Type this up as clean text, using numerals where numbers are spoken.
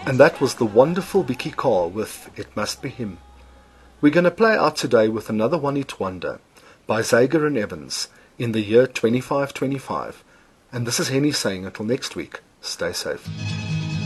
And that was the wonderful Vicky Carr with It Must Be Him. We're going to play out today with another one-hit wonder by Zager and Evans in the year 2525. And this is Henny saying until next week, stay safe.